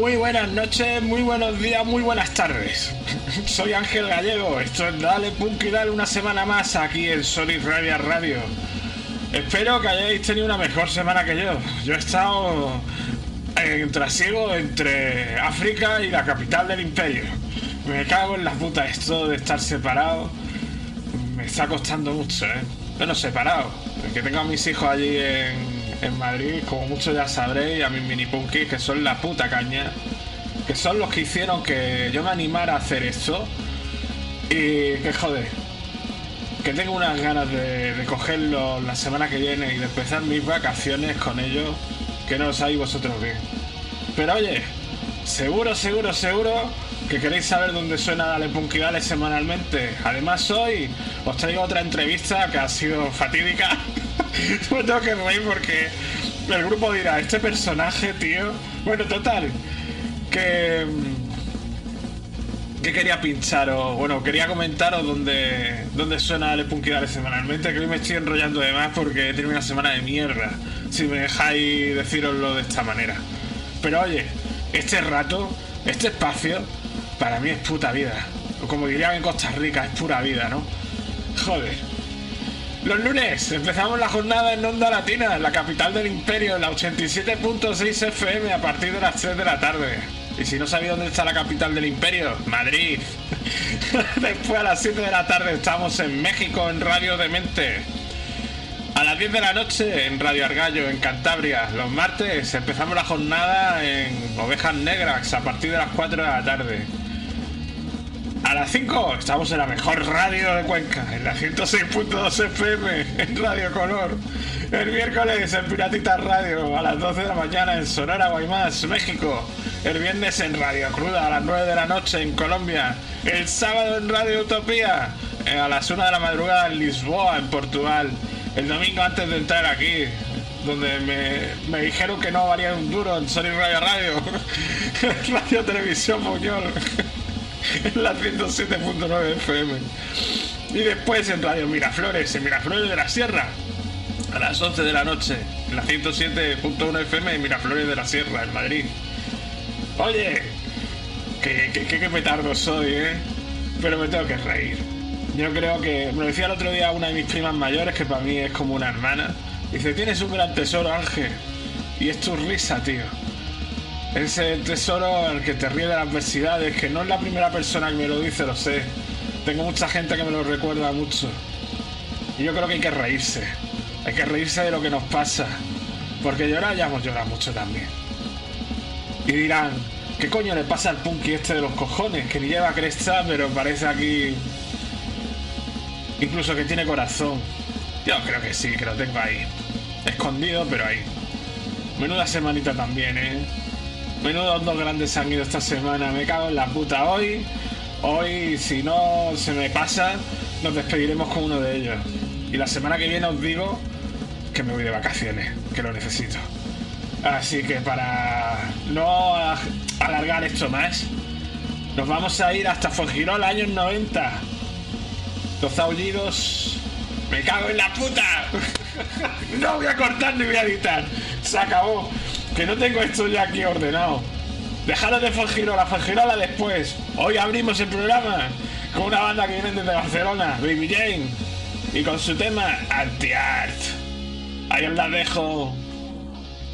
Muy buenas noches, muy buenos días, muy buenas tardes. Soy Ángel Gallego, esto es Dale Punk y Dale una semana más aquí en Sonic Radio. Espero que hayáis tenido una mejor semana que yo. Yo he estado en trasiego entre África y la capital del imperio. Me cago en la puta, esto de estar separado me está costando mucho, Bueno, separado, que tengo a mis hijos allí en Madrid, como muchos ya sabréis, a mis mini punkis, que son la puta caña, que son los que hicieron que yo me animara a hacer esto. Y que joder, que tengo unas ganas de cogerlo la semana que viene y de empezar mis vacaciones con ellos, que no lo sabéis vosotros bien. Pero oye, seguro que queréis saber dónde suena Dale Punk y Dale semanalmente. Además hoy os traigo otra entrevista que ha sido fatídica. Me tengo que reír porque el grupo dirá, este personaje, tío. Bueno, total, que quería pincharos, bueno, quería comentaros dónde suena Dale Punk y Dale semanalmente, que hoy me estoy enrollando de más porque he tenido una semana de mierda, si me dejáis deciroslo de esta manera. Pero oye, este rato, este espacio, para mí es puta vida. O como dirían en Costa Rica, es pura vida, ¿no? Joder. Los lunes empezamos la jornada en Onda Latina, en la capital del imperio, en la 87.6 FM a partir de las 3 de la tarde. Y si no sabéis dónde está la capital del imperio, Madrid. Después a las 7 de la tarde estamos en México en Radio Demente. A las 10 de la noche en Radio Argallo, en Cantabria. Los martes empezamos la jornada en Ovejas Negras a partir de las 4 de la tarde. A las 5 estamos en la mejor radio de Cuenca, en la 106.2 FM, en Radio Color. El miércoles en Piratitas Radio, a las 12 de la mañana en Sonora, Guaymas, México. El viernes en Radio Cruda, a las 9 de la noche en Colombia. El sábado en Radio Utopía, a las 1 de la madrugada en Lisboa, en Portugal. El domingo antes de entrar aquí, donde me dijeron que no valía un duro en Sonic Radio. Radio Televisión Buñol. En la 107.9 FM. Y después en Radio Miraflores, en Miraflores de la Sierra, a las 11 de la noche, en la 107.1 FM en Miraflores de la Sierra, en Madrid. Oye, que petardo soy, pero me tengo que reír. Yo creo que, me lo decía el otro día una de mis primas mayores, que para mí es como una hermana. Dice, tienes un gran tesoro, Ángel, y es tu risa, tío. Ese tesoro al que te ríe de las adversidades, que no es la primera persona que me lo dice, lo sé. Tengo mucha gente que me lo recuerda mucho. Y yo creo que hay que reírse. Hay que reírse de lo que nos pasa. Porque llorar ya hemos llorado mucho también. Y dirán, ¿qué coño le pasa al punky este de los cojones? Que ni lleva cresta, pero parece aquí... Incluso que tiene corazón. Yo creo que sí, que lo tengo ahí. Escondido, pero ahí. Menuda semanita también, Menudos dos grandes han ido esta semana. Me cago en la puta. Hoy, si no se me pasa, nos despediremos con uno de ellos. Y la semana que viene os digo que me voy de vacaciones, que lo necesito. Así que para no alargar esto más, nos vamos a ir hasta Fuengirola, años 90. Los aullidos. Me cago en la puta. No voy a cortar ni voy a editar. Se acabó. Que no tengo esto ya aquí ordenado. Dejaros de Fuengirola después. Hoy abrimos el programa con una banda que viene desde Barcelona, Baby Jane, y con su tema Anti-Art. Ahí os la dejo.